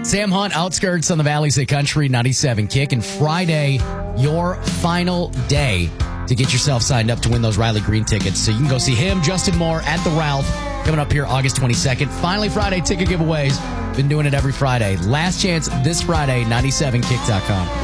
Sam Hunt, Outskirts on the Valley Say Country, 97 Kick. And Friday, your final day to get yourself signed up to win those Riley Green tickets. So you can go see him, Justin Moore, at the Ralph, coming up here August 22nd. Finally, Friday ticket giveaways. Been doing it every Friday. Last chance this Friday, 97kick.com.